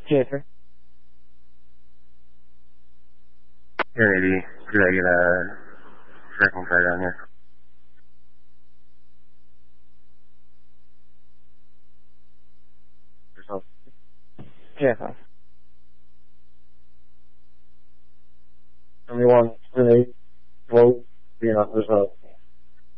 Jennifer. Here, maybe. Should I get a second card on here? Jennifer. 21, 28, vote, result.